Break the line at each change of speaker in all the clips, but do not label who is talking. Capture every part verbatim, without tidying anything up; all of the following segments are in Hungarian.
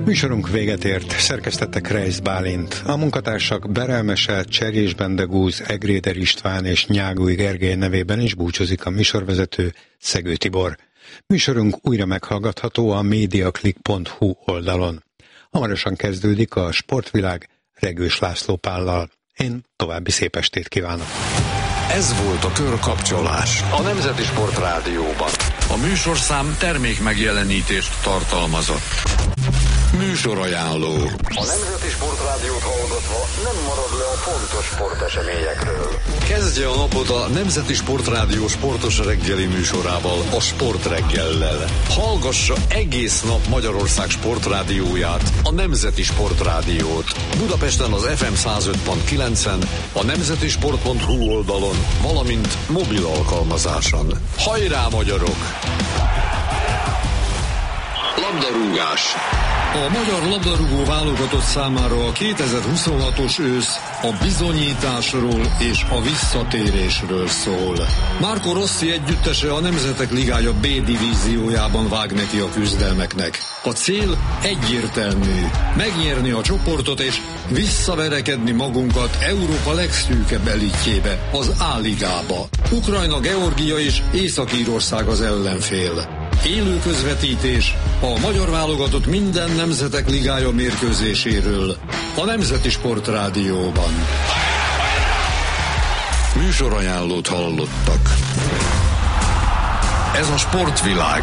Műsorunk véget ért, szerkesztette Krejsz Bálint. A munkatársak Berelmese, Cserés Bendegúz, Egréder István és Nyágúj Gergely nevében is búcsúzik a műsorvezető, Szegő Tibor. Műsorunk újra meghallgatható a mediaclick pont hu oldalon. Hamarosan kezdődik a Sportvilág Regős László Pállal. Én további szép estét kívánok.
Ez volt a Körkapcsolás a Nemzeti Sport Rádióban. A műsorszám termék megjelenítést tartalmazott. Műsorajánló. A Nemzeti Sport Rádiót hallgatva nem marad le a fontos sporteseményekről. Kezdje a napot a Nemzeti Sport Rádió sportos reggeli műsorával, a Sportreggellel. Hallgassa egész nap Magyarország sportrádióját, a Nemzeti Sport Rádiót. Budapesten az ef em száz öt pont kilencen, a nemzetisport pont hu oldalon, valamint mobil alkalmazáson. Hajrá, magyarok! Labdarúgás. A magyar labdarúgó válogatott számára a kétezer-huszonhatos ősz a bizonyításról és a visszatérésről szól. Marco Rossi együttese a Nemzetek Ligája B divíziójában vág neki a küzdelmeknek. A cél egyértelmű: megnyerni a csoportot és visszaverekedni magunkat Európa legszűkebb elitjébe, az A-ligába. Ukrajna, Georgia és Észak-Írország az ellenfél. Élő közvetítés a magyar válogatott minden Nemzetek Ligája mérkőzéséről a Nemzeti Sport Rádióban. Műsorajánlót hallottak. Ez a Sportvilág.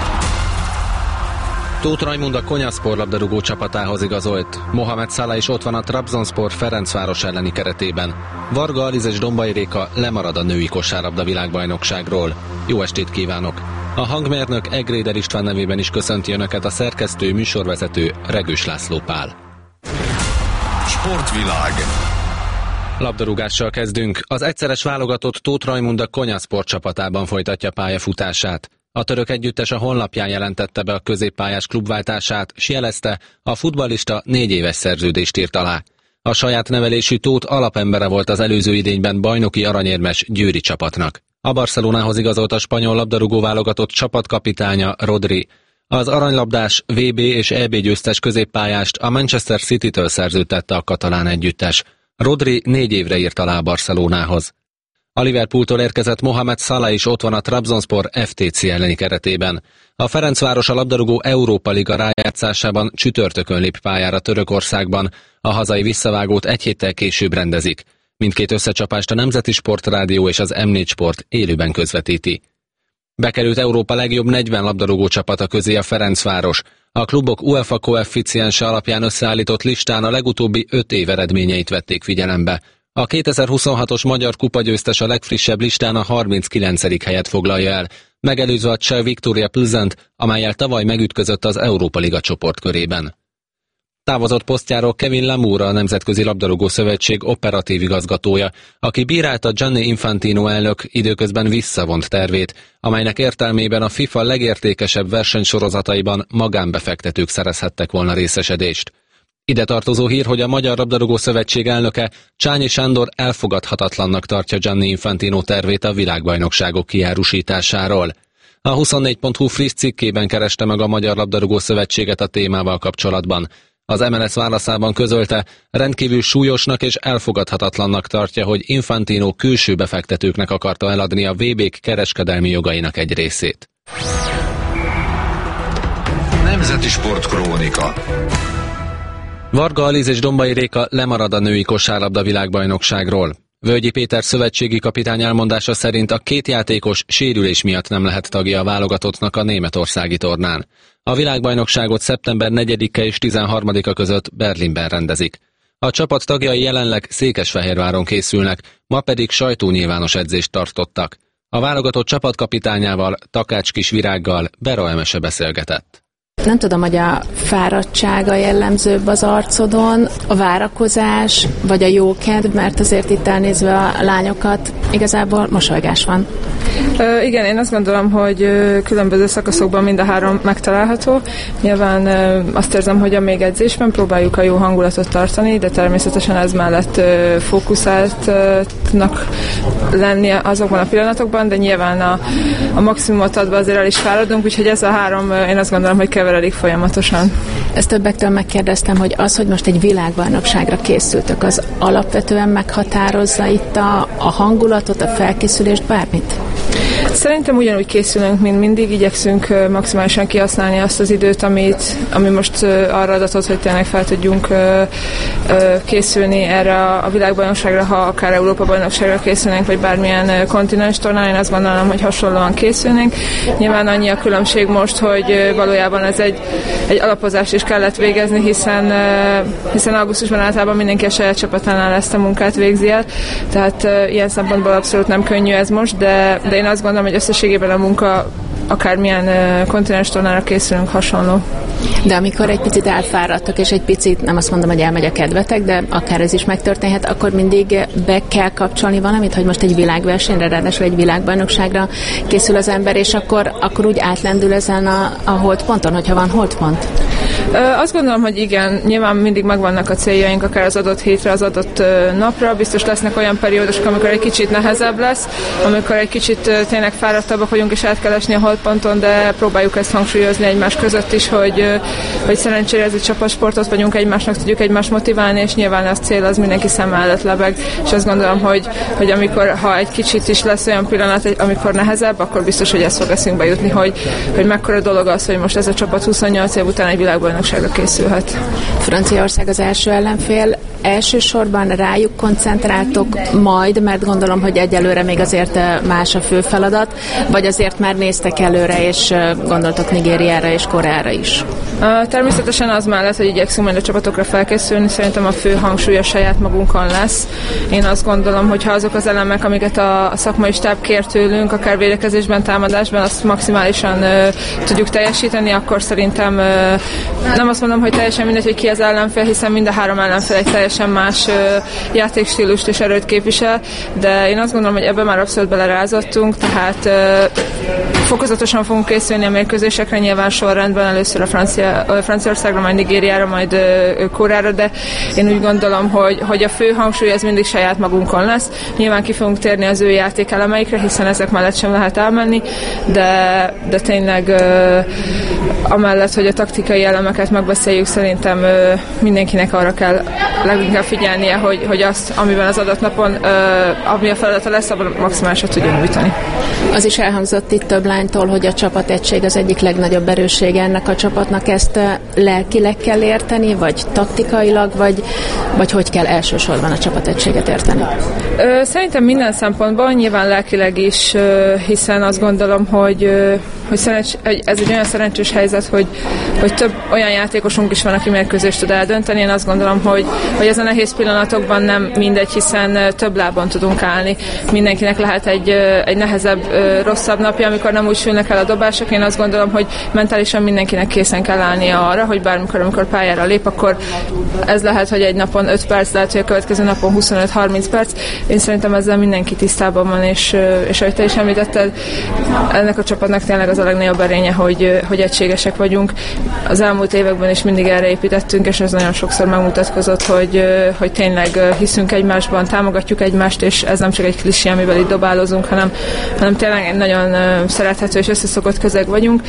Tóth Rajmund a Konyaspor labdarúgó csapatához igazolt. Mohamed Salah is ott van a Trabzonspor Ferencváros elleni keretében. Varga Aliz és Dombai Réka lemarad a női kosárlabda világbajnokságról. Jó estét kívánok! A hangmérnök Egréder István nevében is köszönti Önöket a szerkesztő, műsorvezető Regős László Pál.
Sportvilág.
Labdarúgással kezdünk. Az egyszeres válogatott Tóth Rajmund a Konyaspor csapatában folytatja pályafutását. A török együttes a honlapján jelentette be a középpályás klubváltását, s jelezte, a futballista négy éves szerződést írt alá. A saját nevelésű Tóth alapembere volt az előző idényben bajnoki aranyérmes győri csapatnak. A Barcelonához igazolt a spanyol labdarúgó válogatott csapatkapitánya Rodri. Az aranylabdás, vé bé és é bé győztes középpályást a Manchester City-től szerződtette a katalán együttes. Rodri négy évre írt alá a Barcelonához. A Liverpooltól érkezett Mohamed Salah is ott van a Trabzonspor ef té cé elleni keretében. A Ferencváros a labdarúgó Európa Liga rájátszásában csütörtökön lép pályára Törökországban. A hazai visszavágót egy héttel később rendezik. Mindkét összecsapást a Nemzeti Sport Rádió és az em négy Sport élőben közvetíti. Bekerült Európa legjobb negyven labdarúgó csapata közé a Ferencváros. A klubok UEFA koefficiense alapján összeállított listán a legutóbbi öt év eredményeit vették figyelembe. A kétezer-huszonhatos magyar kupagyőztes a legfrissebb listán a harminckilencedik helyet foglalja el, megelőzve a cseh Viktoria Plzent, amellyel tavaly megütközött az Európa Liga csoportkörében. Távozott posztjáról Kevin Lamour, a Nemzetközi Labdarúgó Szövetség operatív igazgatója, aki bírálta Gianni Infantino elnök időközben visszavont tervét, amelynek értelmében a FIFA legértékesebb versenysorozataiban magánbefektetők szerezhettek volna részesedést. Ide tartozó hír, hogy a Magyar Labdarúgó Szövetség elnöke, Csányi Sándor elfogadhatatlannak tartja Gianni Infantino tervét a világbajnokságok kiárusításáról. A huszonnégy pont hu friss cikkében kereste meg a Magyar Labdarúgó Szövetséget a témával kapcsolatban. Az em el es válaszában közölte, rendkívül súlyosnak és elfogadhatatlannak tartja, hogy Infantino külső befektetőknek akarta eladni a vé bék kereskedelmi jogainak egy részét.
Nemzeti Sportkrónika.
Varga Aliz és Dombai Réka lemarad a női kosárlabda világbajnokságról. Völgyi Péter szövetségi kapitány elmondása szerint a két játékos sérülés miatt nem lehet tagja a válogatottnak a németországi tornán. A világbajnokságot szeptember negyedike és tizenharmadika között Berlinben rendezik. A csapat tagjai jelenleg Székesfehérváron készülnek, ma pedig sajtónyilvános edzést tartottak. A válogatott csapatkapitányával, Takács Kisvirággal Bera Emese beszélgetett.
Nem tudom, hogy a fáradtsága jellemzőbb az arcodon, a várakozás, vagy a jókedv, mert azért itt elnézve a lányokat igazából mosolygás van.
Uh, igen, én azt gondolom, hogy uh, különböző szakaszokban mind a három megtalálható. Nyilván uh, azt érzem, hogy a még edzésben próbáljuk a jó hangulatot tartani, de természetesen ez mellett uh, fókuszáltnak lenni azokban a pillanatokban, de nyilván a, a maximumot adva azért el is fáradunk, úgyhogy ez a három, uh, én azt gondolom, hogy keveredik zajlik folyamatosan.
Ezt többektől megkérdeztem, hogy az, hogy most egy világbajnokságra készültök, az alapvetően meghatározza itt a, a hangulatot, a felkészülést, bármit?
Szerintem ugyanúgy készülünk, mint mindig, igyekszünk maximálisan kihasználni azt az időt, amit, ami most arra adatot, hogy tényleg fel tudjunk készülni erre a világbajnokságra, ha akár Európa-bajnokságra készülnénk, vagy bármilyen kontinens tornán, én azt gondolom, hogy hasonlóan készülnénk. Nyilván annyi a különbség most, hogy valójában ez egy, egy alapozást is kellett végezni, hiszen, hiszen augusztusban általában mindenki a saját csapatánál ezt a munkát végzi el, tehát ilyen szempontból abszolút nem könnyű ez most, de, de én azt gondolom, hogy összességében a munka akármilyen uh, kontinens tornára készülünk, hasonló.
De amikor egy picit elfáradtok, és egy picit, nem azt mondom, hogy elmegy a kedvetek, de akár ez is megtörténhet, akkor mindig be kell kapcsolni valamit, hogy most egy világversenyre, ráadásul egy világbajnokságra készül az ember, és akkor, akkor úgy átlendül ezen a, a holdponton, hogyha van holdpont?
Uh, azt gondolom, hogy igen, nyilván mindig megvannak a céljaink, akár az adott hétre, az adott uh, napra. Biztos lesznek olyan periódusok, amikor egy kicsit nehezebb lesz, amikor egy kicsit uh, tényleg fáradtabbak vagyunk, és át kell esni a holdponton, de próbáljuk ezt hangsúlyozni egymás között is, hogy, uh, hogy szerencsére ez egy csapatsportot vagyunk, egymásnak tudjuk egymást motiválni, és nyilván az cél az mindenki szem előtt lebeg, és azt gondolom, hogy, hogy amikor, ha egy kicsit is lesz olyan pillanat, amikor nehezebb, akkor biztos, hogy ez fog eszünkbe jutni, hogy, hogy mekkora dolog az, hogy most ez a csapat huszonnyolc év után egy világbajnokságra készülhet.
Franciaország az első ellenfél. Elsősorban rájuk koncentráltok majd, mert gondolom, hogy egyelőre még azért más a fő feladat, vagy azért már néztek előre, és gondoltok Nigériára és Koreára is?
Természetesen az mellett, hogy igyekszünk majd a csapatokra felkészülni, szerintem a fő hangsúly a saját magunkon lesz. Én azt gondolom, hogy ha azok az elemek, amiket a szakmai stáb kér tőlünk, akár védekezésben, támadásban, azt maximálisan uh, tudjuk teljesíteni, akkor szerintem uh, nem azt mondom, hogy teljesen mindegy, hogy ki az ellenfél, hiszen mind a három ellenfél egy teljesen más uh, játékstílust és erőt képvisel, de én azt gondolom, hogy ebben már abszolút belerázottunk, tehát uh, fokozatosan fogunk készülni a mérkőzésekre, nyilván sorrendben először a Francia, uh, Franciaországra, majd Nigériára, majd uh, Koreára, de én úgy gondolom, hogy, hogy a fő hangsúly ez mindig saját magunkon lesz. Nyilván ki fogunk térni az ő játékelemeikre, hiszen ezek mellett sem lehet elmenni, de, de tényleg uh, amellett, hogy a taktikai elemeket megbeszéljük, szerintem uh, mindenkinek arra kell leginkább figyelnie, hogy, hogy azt, amiben az adott napon, uh, ami a feladata lesz, abban maximálisat tudjon nyújtani.
Az is elhangzott itt több lánytól, hogy a csapategység az egyik legnagyobb erőssége ennek a csapatnak. Ezt lelkileg kell érteni, vagy taktikailag, vagy, vagy hogy kell elsősorban a csapategységet érteni?
Ö, szerintem minden szempontból, nyilván lelkileg is, hiszen azt gondolom, hogy, hogy, szerencs, hogy ez egy olyan szerencsés helyzet, hogy, hogy több olyan játékosunk is van, aki mérkőzést tud eldönteni. Én azt gondolom, hogy, hogy ez a nehéz pillanatokban nem mindegy, hiszen több lábon tudunk állni. Mindenkinek lehet egy, egy nehezebb, rosszabb napja, amikor nem úgy sülnek el a dobások. Én azt gondolom, hogy mentálisan mindenkinek készen kell állnia arra, hogy bármikor, amikor pályára lép, akkor ez lehet, hogy egy napon öt perc, lehet, hogy a következő napon huszonöt-harminc perc. Én szerintem ezzel mindenki tisztában van, és, és ahogy te is említetted, ennek a csapatnak tényleg az a legnagyobb erénye, hogy, hogy egységesek vagyunk. Az elmúlt években is mindig erre építettünk, és ez nagyon sokszor megmutatkozott, hogy, hogy tényleg hiszünk egymásban, támogatjuk egymást, és ez nem csak egy klisé, amivel itt dobálozunk, hanem, hanem tényleg egy nagyon szerethető és összeszokott közeg vagyunk.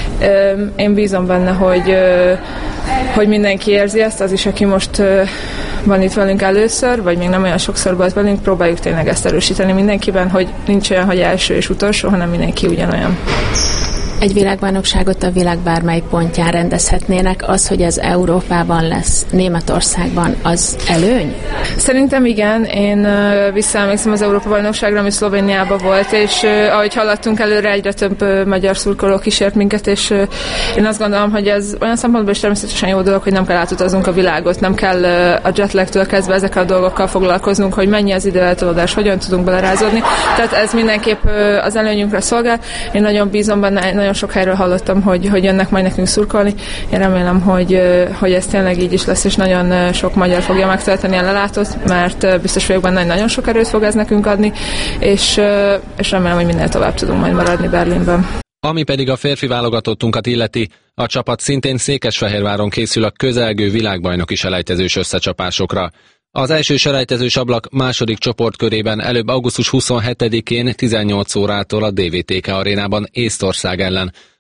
Én bízom benne, hogy, hogy mindenki érzi ezt, az is, aki most van itt velünk először, vagy még nem olyan sokszor volt velünk, próbáljuk tényleg ezt erősíteni mindenkiben, hogy nincs olyan, hogy első és utolsó, hanem mindenki ugyanolyan.
Egy világbajnokságot a világ bármely pontján rendezhetnének, az, hogy ez Európában lesz, Németországban, az előny?
Szerintem igen, én uh, visszaemlékszem az Európa-bajnokságra, ami Szlovéniában volt, és uh, ahogy haladtunk előre, egyre több uh, magyar szurkoló kísért minket, és uh, én azt gondolom, hogy ez olyan szempontból is természetesen jó dolog, hogy nem kell átutaznunk a világot, nem kell uh, a jetlagtől kezdve ezekkel a dolgokkal foglalkoznunk, hogy mennyi az időeltolódás, hogyan tudunk belerázódni. Tehát ez mindenképp uh, az előnyünkre szolgál. Én nagyon bízom benne, nagyon sok helyről hallottam, hogy, hogy jönnek majd nekünk szurkolni. Én remélem, hogy, hogy ez tényleg így is lesz, és nagyon sok magyar fogja megtölteni a lelátót, mert biztos vagyok benne, hogy nagyon sok erőt fog ez nekünk adni, és, és remélem, hogy minél tovább tudunk majd maradni Berlinben.
Ami pedig a férfi válogatottunkat illeti, a csapat szintén Székesfehérváron készül a közelgő világbajnoki selejtezős összecsapásokra. Az első selejtezős ablak második csoportkörében előbb augusztus huszonhetedikén tizennyolc órától a dé vé té ká arénában Észtország ellen,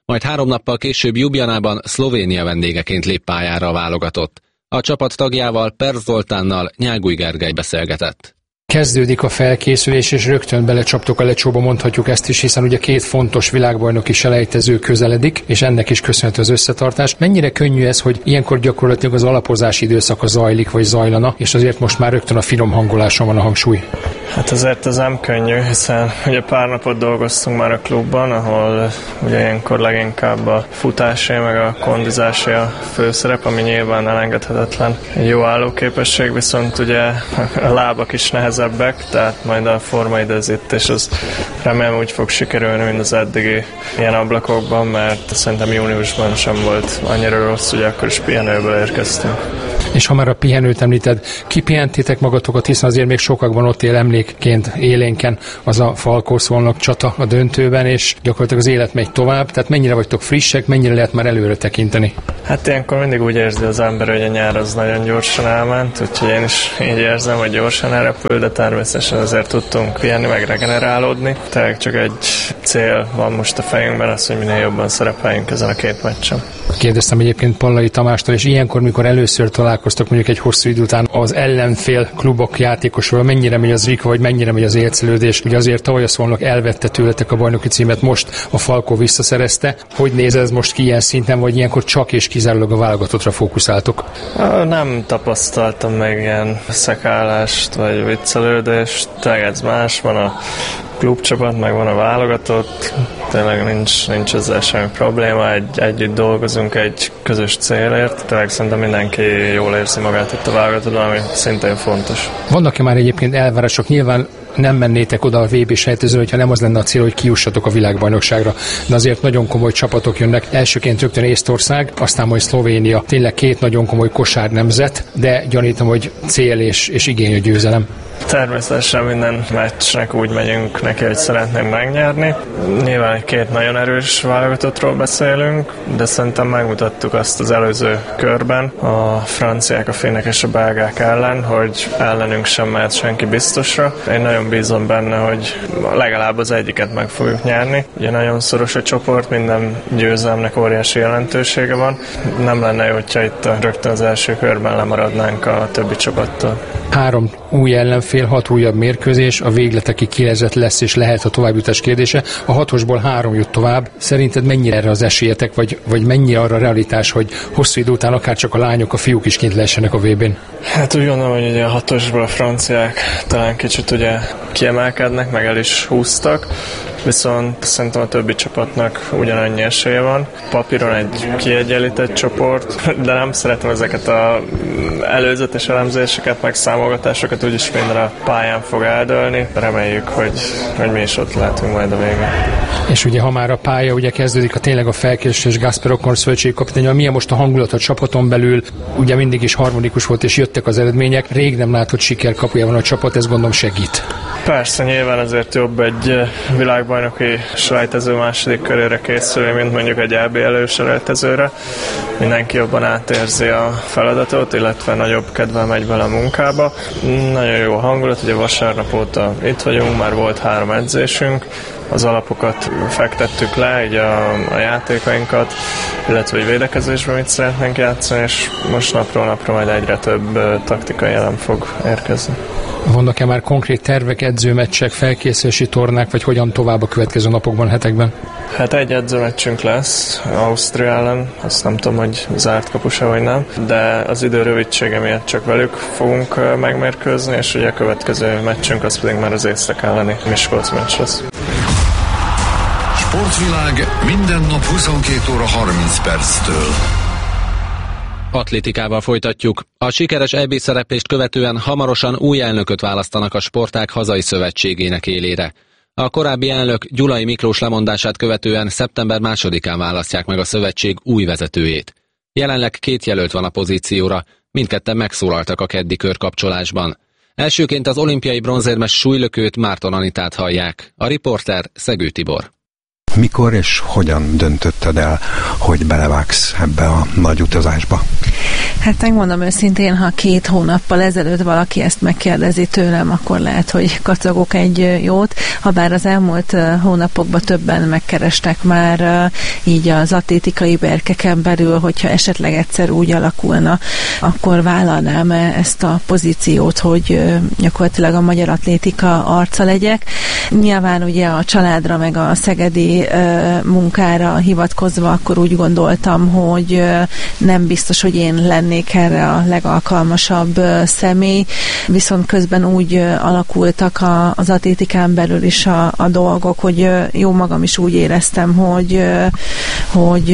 majd három nappal később Ljubljanában Szlovénia vendégeként lép pályára a válogatott. A csapat tagjával, Perc Zoltánnal Nyáguly Gergely beszélgetett.
Kezdődik a felkészülés, és rögtön belecsaptok a lecsóba, mondhatjuk ezt is, hiszen ugye két fontos világbajnoki selejtező közeledik, és ennek is köszönhető az összetartás. Mennyire könnyű ez, hogy ilyenkor gyakorlatilag az alapozási időszaka zajlik, vagy zajlana, és azért most már rögtön a finom hangoláson van a hangsúly?
Hát azért ez nem könnyű, hiszen ugye pár napot dolgoztunk már a klubban, ahol ugye ilyenkor leginkább a futásé, meg a kondizásé a főszerep, ami nyilván elengedhetetlen. Egy jó állóképesség, viszont ugye a lábak is nehezebbek, tehát majd a formaidőzítés az remélem úgy fog sikerülni, mint az eddigi ilyen ablakokban, mert szerintem júniusban sem volt annyira rossz, ugye akkor is pihenőből érkeztünk.
És ha már a pihenőt említed, kipihentétek magatokat, hiszen azért még sokakban ott él emlékként élénken az a Falkó-Szolnok csata a döntőben, és gyakorlatilag az élet megy tovább, tehát mennyire vagytok frissek, mennyire lehet már előre tekinteni?
Hát ilyenkor mindig úgy érzi az ember, hogy a nyár az nagyon gyorsan elment, úgyhogy én is így érzem, hogy gyorsan elrepül, de természetesen azért tudtunk pihenni, meg regenerálódni. Tehát csak egy cél van most a fejünkben, az, hogy minél jobban szerepeljünk ezen a két meccsen.
Kérdeztem egyébként Pallai Tamástól, és ilyenkor, mikor először találkoztak mondjuk egy hosszú idő után az ellenfél klubok játékosról, mennyire megy az rika, vagy mennyire megy az élcelődés. Ugye azért tavaly a Szolnok elvette tőletek a bajnoki címet, most a Falkó visszaszerezte. Hogy néz ez most ki ilyen szinten, vagy ilyenkor csak és kizárólag a válogatottra fókuszáltok?
Nem tapasztaltam meg ilyen szekállást, vagy viccelődést. Tényleg ez más, van a klubcsapat, meg van a válogatott, tényleg nincs, nincs ezzel semmi probléma, egy, együtt dolgozunk egy közös célért, tényleg szerintem mindenki jól érzi magát itt a válogatottban, ami szintén fontos.
Vannak-e már egyébként elvárások? Nyilván nem mennétek oda a vé bé sejtezőre, hogyha nem az lenne a cél, hogy kijussatok a világbajnokságra. De azért nagyon komoly csapatok jönnek. Elsőként rögtön Észtország, aztán majd Szlovénia. Tényleg két nagyon komoly kosárnemzet, de gyanítom, hogy cél és, és igény a győzelem.
Természetesen minden meccsnek úgy megyünk neki, hogy szeretnénk megnyerni. Nyilván egy két nagyon erős válogatottról beszélünk, de szerintem megmutattuk azt az előző körben a franciák, a finnek és a belgák ellen, hogy ellenünk sem mehet senki biztosra. Én nagyon bízom benne, hogy legalább az egyiket meg fogjuk nyerni. Ugye nagyon szoros a csoport, minden győzelmnek óriási jelentősége van. Nem lenne jó, hogyha itt rögtön az első körben lemaradnánk a többi csapattól.
Három új ellenfél, hat újabb mérkőzés, a végletekig kielezett lesz és lehet a továbbjutás kérdése. A hatosból három jut tovább. Szerinted mennyire erre az esélyetek, vagy, vagy mennyi arra a realitás, hogy hosszú idő után akár csak a lányok, a fiúk is kint lehessenek a vé bén?
Hát úgy gondolom, hogy ugye a hatosból a franciák talán kicsit ugye kiemelkednek, meg el is húztak, viszont szerintem a többi csapatnak ugyanannyi esélye van. Papíron egy kiegyenlített csoport, de nem szeretem ezeket az előzetes elemzéseket, meg számolgatásokat, úgyis minden a pályán fog eldőlni. Reméljük, hogy, hogy mi is ott lehetünk majd a végén.
És ugye ha már a pálya ugye kezdődik, a tényleg a felkészülés Gáspár Okon szövetségi kapitány, milyen most a hangulat a csapaton belül, ugye mindig is harmonikus volt és jöttek az eredmények, rég nem látott sikerkapujában a csapat, ez gondolom segít.
Persze, nyilván azért jobb egy világbajnoki selejtező második körére készülni, mint mondjuk egy é bé előselejtezőre. Mindenki jobban átérzi a feladatot, illetve nagyobb kedvel megy bele a munkába. Nagyon jó a hangulat, ugye vasárnap óta itt vagyunk, már volt három edzésünk, az alapokat fektettük le, így a, a játékainkat, illetve hogy védekezésben mit szeretnénk játszani, és most napról napra majd egyre több uh, taktikai elem fog érkezni.
Vannak-e már konkrét tervek, edzőmeccsek, felkészülési tornák, vagy hogyan tovább a következő napokban, hetekben?
Hát egy edzőmeccsünk lesz Ausztria ellen, azt nem tudom, hogy zárt kapusa vagy nem, de az idő rövidsége miatt csak velük fogunk megmérkőzni, és ugye a következő meccsünk az pedig már az Észak elleni Miskolc meccs lesz.
Sportvilág minden nap huszonkét óra harminc perctől.
Atlétikával folytatjuk. A sikeres é bé szereplést követően hamarosan új elnököt választanak a sportág hazai szövetségének élére. A korábbi elnök Gyulai Miklós lemondását követően szeptember másodikán választják meg a szövetség új vezetőjét. Jelenleg két jelölt van a pozícióra, mindketten megszólaltak a keddi körkapcsolásban. Elsőként az olimpiai bronzérmes súlylökőt, Márton Anitát hallják. A riporter Szegő Tibor.
Mikor és hogyan döntötted el, hogy belevágsz ebbe a nagy utazásba?
Hát megmondom őszintén, ha két hónappal ezelőtt valaki ezt megkérdezi tőlem, akkor lehet, hogy kacagok egy jót, habár az elmúlt hónapokban többen megkerestek már így az atlétikai berkeken belül, hogyha esetleg egyszer úgy alakulna, akkor vállalnám ezt a pozíciót, hogy gyakorlatilag a magyar atlétika arca legyek. Nyilván ugye a családra meg a szegedi munkára hivatkozva akkor úgy gondoltam, hogy nem biztos, hogy én lennék erre a legalkalmasabb személy, viszont közben úgy alakultak a, az atlétikán belül is a, a dolgok, hogy jó magam is úgy éreztem, hogy, hogy